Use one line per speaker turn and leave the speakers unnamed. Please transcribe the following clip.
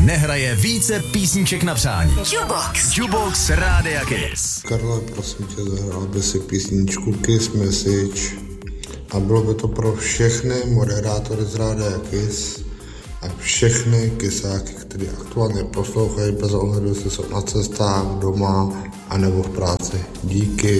nehraje více písniček na přání. Jukebox Rádia Kiss.
Karle, prosím tě, zahrál by si písničku Kiss Message a bylo by to pro všechny moderátory z Rádia Kiss a všechny kisáky, kteří aktuálně poslouchají bez ohledu, jestli jsou na cestách, doma a nebo v práci. Díky.